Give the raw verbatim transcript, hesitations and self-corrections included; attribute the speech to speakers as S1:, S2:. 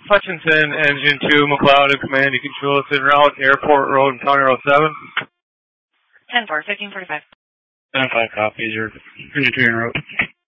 S1: Hutchinson, Engine two, McLeod in command. You control us en route, Airport Road and County Road seven.
S2: ten four, fifteen forty-five.
S3: ten five copies. You're Engine two en route.